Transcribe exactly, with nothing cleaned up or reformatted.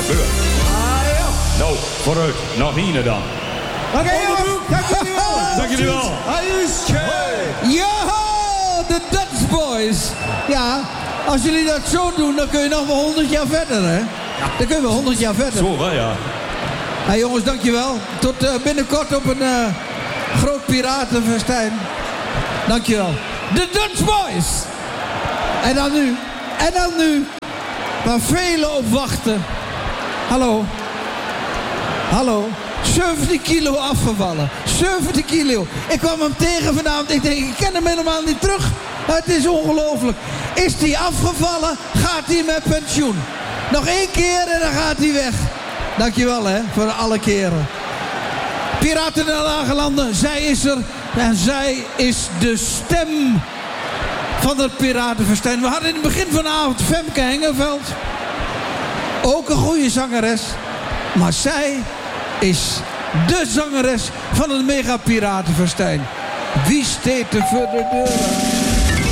Beur. Ah, ja. Nou, vooruit. Nog één dan. Oké, okay, dank jullie wel. Dank jullie wel. Ja, de Dutch Boys. Ja, als jullie dat zo doen, dan kun je nog wel honderd jaar verder, hè? Dan kun je wel honderd jaar verder. Zo wel, ja. Hé hey, jongens, dankjewel. Tot uh, binnenkort op een uh, groot piratenfestijn. Dankjewel. De Dutch Boys. En dan nu. En dan nu. Waar velen op wachten. Hallo. Hallo. zeventig kilo afgevallen. zeventig kilo. Ik kwam hem tegen vanavond. Ik denk, ik ken hem helemaal niet terug. Het is ongelooflijk. Is hij afgevallen? Gaat hij met pensioen? Nog één keer en dan gaat hij weg. Dankjewel hè, voor alle keren. Piraten der Lage Landen, zij is er. En zij is de stem van het piratenfestijn. We hadden in het begin van de avond Femke Hengeveld. Ook een goede zangeres. Maar zij is de zangeres van het mega piratenfestijn. Wie steekt er voor de deur?